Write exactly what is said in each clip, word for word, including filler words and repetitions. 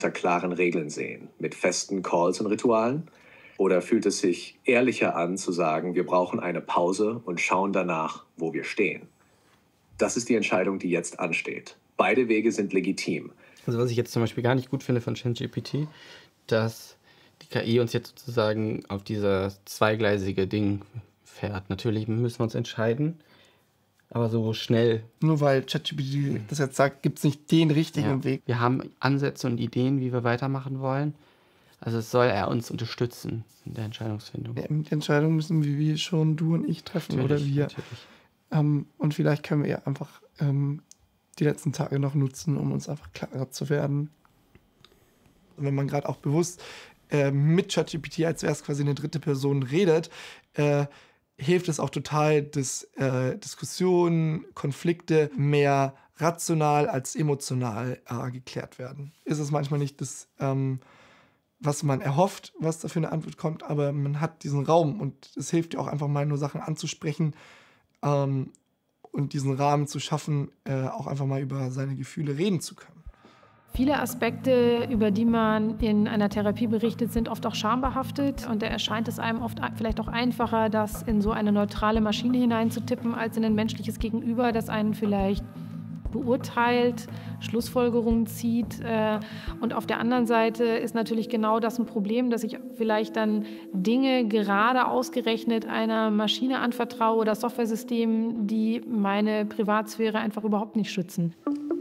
unter klaren Regeln sehen, mit festen Calls und Ritualen? Oder fühlt es sich ehrlicher an, zu sagen, wir brauchen eine Pause und schauen danach, wo wir stehen? Das ist die Entscheidung, die jetzt ansteht. Beide Wege sind legitim. Also was ich jetzt zum Beispiel gar nicht gut finde von ChatGPT, dass die K I uns jetzt sozusagen auf dieses zweigleisige Ding fährt. Natürlich müssen wir uns entscheiden, aber so schnell. Nur weil ChatGPT das jetzt sagt, gibt es nicht den richtigen Ja. Weg. Wir haben Ansätze und Ideen, wie wir weitermachen wollen. Also es soll er uns unterstützen in der Entscheidungsfindung. Ja, die Entscheidung müssen wir, wie schon du und ich treffen Natürlich, oder wir. Natürlich. Ähm, und vielleicht können wir ja einfach ähm, die letzten Tage noch nutzen, um uns einfach klarer zu werden. Und wenn man gerade auch bewusst äh, mit ChatGPT, als wäre es quasi eine dritte Person, redet, äh, hilft es auch total, dass äh, Diskussionen, Konflikte mehr rational als emotional äh, geklärt werden. Ist es manchmal nicht das, ähm, was man erhofft, was da für eine Antwort kommt, aber man hat diesen Raum und es hilft ja auch einfach mal nur Sachen anzusprechen ähm, und diesen Rahmen zu schaffen, äh, auch einfach mal über seine Gefühle reden zu können. Viele Aspekte, über die man in einer Therapie berichtet, sind oft auch schambehaftet. Und da erscheint es einem oft vielleicht auch einfacher, das in so eine neutrale Maschine hineinzutippen, als in ein menschliches Gegenüber, das einen vielleicht beurteilt, Schlussfolgerungen zieht. Und auf der anderen Seite ist natürlich genau das ein Problem, dass ich vielleicht dann Dinge gerade ausgerechnet einer Maschine anvertraue oder Softwaresystemen, die meine Privatsphäre einfach überhaupt nicht schützen.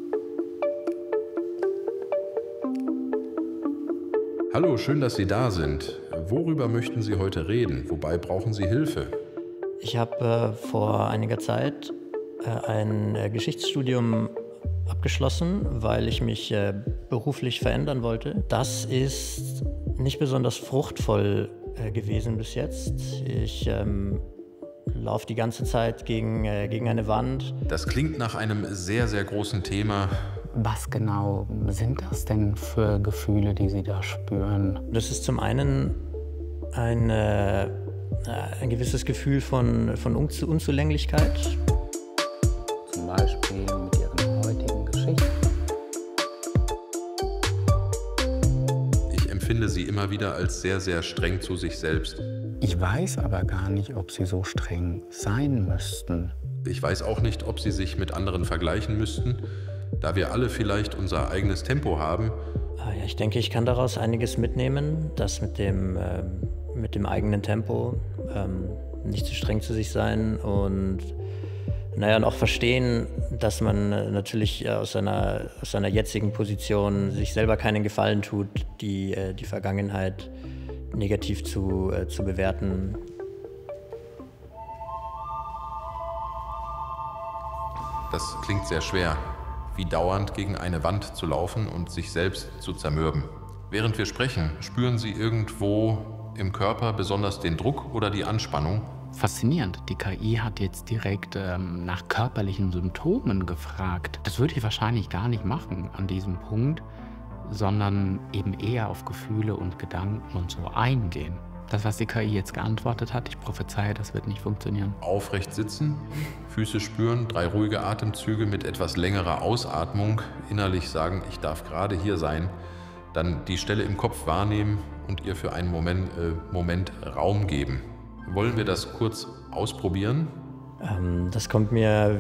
Hallo, schön, dass Sie da sind. Worüber möchten Sie heute reden? Wobei brauchen Sie Hilfe? Ich habe äh, vor einiger Zeit äh, ein äh, Geschichtsstudium abgeschlossen, weil ich mich äh, beruflich verändern wollte. Das ist nicht besonders fruchtvoll äh, gewesen bis jetzt. Ich ähm, laufe die ganze Zeit gegen, äh, gegen eine Wand. Das klingt nach einem sehr, sehr großen Thema. Was genau sind das denn für Gefühle, die Sie da spüren? Das ist zum einen ein, äh, ein gewisses Gefühl von, von Unzu- Unzulänglichkeit. Zum Beispiel mit Ihren heutigen Geschichten. Ich empfinde Sie immer wieder als sehr, sehr streng zu sich selbst. Ich weiß aber gar nicht, ob Sie so streng sein müssten. Ich weiß auch nicht, ob Sie sich mit anderen vergleichen müssten, da wir alle vielleicht unser eigenes Tempo haben. Ja, ich denke, ich kann daraus einiges mitnehmen. Das mit dem, äh, mit dem eigenen Tempo, ähm, nicht zu streng zu sich sein und, naja, und auch verstehen, dass man natürlich aus seiner, aus seiner jetzigen Position sich selber keinen Gefallen tut, die, äh, die Vergangenheit negativ zu, äh, zu bewerten. Das klingt sehr schwer, wie dauernd gegen eine Wand zu laufen und sich selbst zu zermürben. Während wir sprechen, spüren Sie irgendwo im Körper besonders den Druck oder die Anspannung? Faszinierend. Die K I hat jetzt direkt ähm, nach körperlichen Symptomen gefragt. Das würde ich wahrscheinlich gar nicht machen an diesem Punkt, sondern eben eher auf Gefühle und Gedanken und so eingehen. Das, was die K I jetzt geantwortet hat, ich prophezeie, das wird nicht funktionieren. Aufrecht sitzen, Füße spüren, drei ruhige Atemzüge mit etwas längerer Ausatmung, innerlich sagen, ich darf gerade hier sein, dann die Stelle im Kopf wahrnehmen und ihr für einen Moment, äh, Moment Raum geben. Wollen wir das kurz ausprobieren? Ähm, das kommt mir